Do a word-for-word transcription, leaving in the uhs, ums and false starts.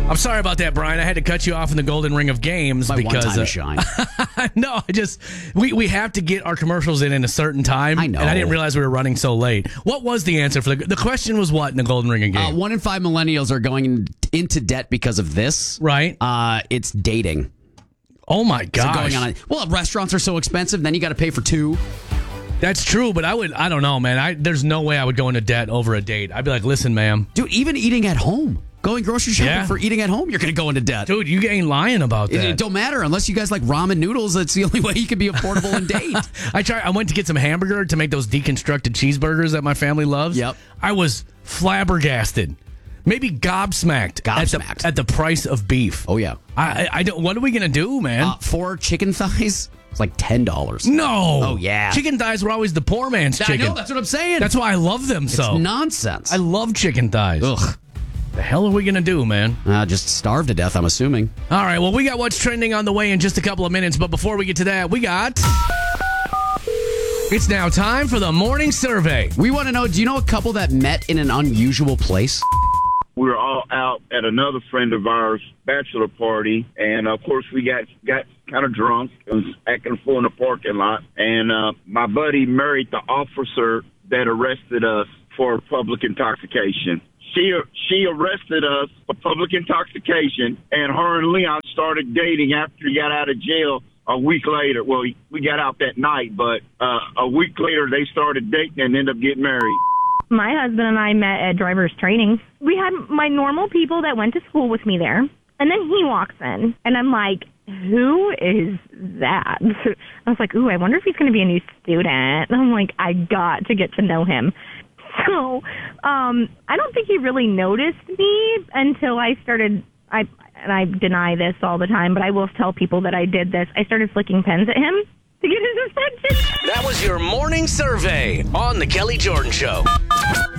I'm sorry about that, Brian. I had to cut you off in the golden ring of games My because one time uh, shine. no, I just we, we have to get our commercials in in a certain time. I know. And I didn't realize we were running so late. What was the answer for the the question was what in the golden ring of Uh, games? one in five millennials are going in, into debt because of this. Right. Uh, it's dating. Oh my So gosh. going on a, well, restaurants are so expensive. Then you got to pay for two. That's true, but I would I don't know, man. I there's no way I would go into debt over a date. I'd be like, listen, ma'am. Dude, even eating at home. Going grocery shopping Yeah. for eating at home, you're going to go into debt. Dude, you ain't lying about It, that. it don't matter unless you guys like ramen noodles. That's the only way you can be affordable and date. I tried. I went to get some hamburger to make those deconstructed cheeseburgers that my family loves. Yep. I was flabbergasted, maybe gobsmacked, Gobsmacked. At, the, at the price of beef. Oh yeah. I, I, I don't. What are we gonna do, man? Uh, four chicken thighs, it's like ten dollars. no. Oh, yeah. Chicken thighs were always the poor man's I chicken. know. That's what I'm saying. That's why I love them so. it's nonsense. I love chicken thighs. Ugh. The hell are we gonna do, man? Uh, just starve to death, I'm assuming. All right. Well, we got what's trending on the way in just a couple of minutes, but before we get to that, we got. It's now time for the morning survey. We want to know, do you know a couple that met in an unusual place? We were all out at another friend of ours' bachelor party, and of course we got got kind of drunk. It was acting a fool in the parking lot, and uh, my buddy married the officer that arrested us for public intoxication. She she arrested us for public intoxication, and her and Leon started dating after he got out of jail. A week later, well, we got out that night, but uh, a week later they started dating and ended up getting married. My husband and I met at driver's training. We had my normal people that went to school with me there. And then he walks in, and I'm like, who is that? I was like, ooh, I wonder if he's going to be a new student. And I'm like, I got to get to know him. So um, I don't think he really noticed me until I started, I and I deny this all the time, but I will tell people that I did this. I started flicking pens at him to get his attention. That was your morning survey on The Kelly Jordan Show.